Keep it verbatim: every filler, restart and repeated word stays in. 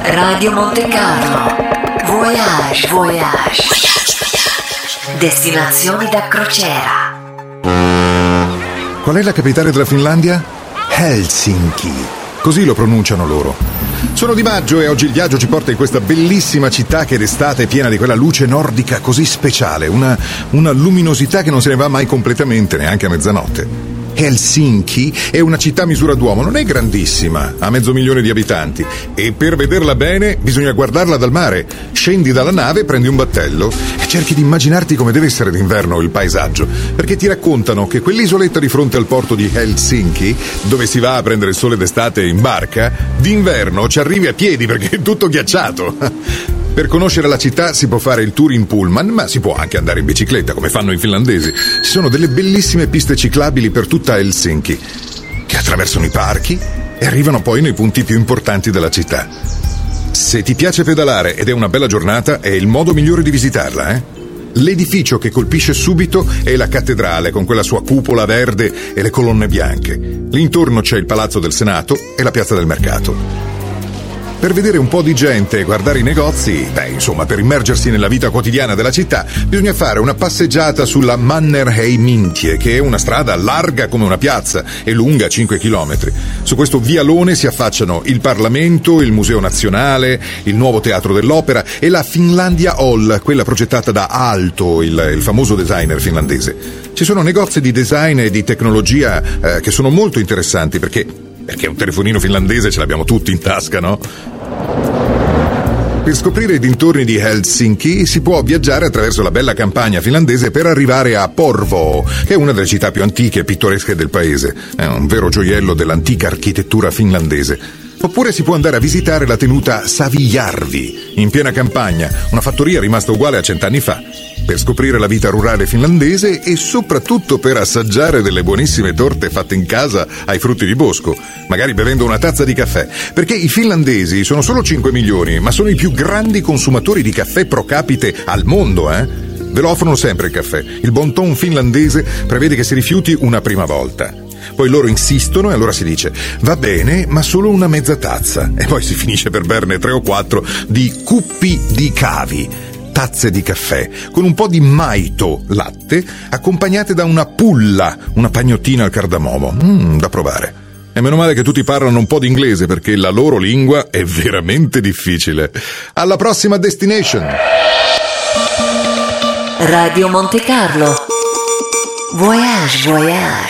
Radio Monte Carlo. Voyage, voyage. Destinazioni da crociera. Qual è la capitale della Finlandia? Helsinki. Così lo pronunciano loro. Sono Di Maggio e oggi il viaggio ci porta in questa bellissima città che d'estate è piena di quella luce nordica così speciale, una, una luminosità che non se ne va mai completamente, neanche a mezzanotte. Helsinki è una città a misura d'uomo, non è grandissima, ha mezzo milione di abitanti e per vederla bene bisogna guardarla dal mare. Scendi dalla nave, prendi un battello e cerchi di immaginarti come deve essere d'inverno il paesaggio, perché ti raccontano che quell'isoletta di fronte al porto di Helsinki, dove si va a prendere il sole d'estate in barca, d'inverno ci arrivi a piedi perché è tutto ghiacciato. Per conoscere la città si può fare il tour in pullman, ma si può anche andare in bicicletta, come fanno i finlandesi. Ci sono delle bellissime piste ciclabili per tutta Helsinki, che attraversano i parchi e arrivano poi nei punti più importanti della città. Se ti piace pedalare ed è una bella giornata, è il modo migliore di visitarla, eh? L'edificio che colpisce subito è la cattedrale, con quella sua cupola verde e le colonne bianche. L'intorno c'è il Palazzo del Senato e la Piazza del Mercato. Per vedere un po' di gente e guardare i negozi, beh, insomma, per immergersi nella vita quotidiana della città, bisogna fare una passeggiata sulla Mannerheimintje, che è una strada larga come una piazza e lunga cinque chilometri. Su questo vialone si affacciano il Parlamento, il Museo Nazionale, il nuovo Teatro dell'Opera e la Finlandia Hall, quella progettata da Aalto, il, il famoso designer finlandese. Ci sono negozi di design e di tecnologia eh, che sono molto interessanti perché... Perché un telefonino finlandese ce l'abbiamo tutti in tasca, no? Per scoprire i dintorni di Helsinki si può viaggiare attraverso la bella campagna finlandese per arrivare a Porvoo, che è una delle città più antiche e pittoresche del paese. È un vero gioiello dell'antica architettura finlandese. Oppure si può andare a visitare la tenuta Savijärvi, in piena campagna, una fattoria rimasta uguale a cent'anni fa, per scoprire la vita rurale finlandese e soprattutto per assaggiare delle buonissime torte fatte in casa ai frutti di bosco, magari bevendo una tazza di caffè, perché i finlandesi sono solo cinque milioni, ma sono i più grandi consumatori di caffè pro capite al mondo, eh? Ve lo offrono sempre il caffè. Il bon ton finlandese prevede che si rifiuti una prima volta. Poi loro insistono e allora si dice va bene, ma solo una mezza tazza, e poi si finisce per berne tre o quattro di cuppi di cavi, tazze di caffè, con un po' di maito, latte, accompagnate da una pulla, una pagnottina al cardamomo. Mmm, da provare. E meno male che tutti parlano un po' di inglese, perché la loro lingua è veramente difficile. Alla prossima destination! Radio Monte Carlo. Voyage, voyage.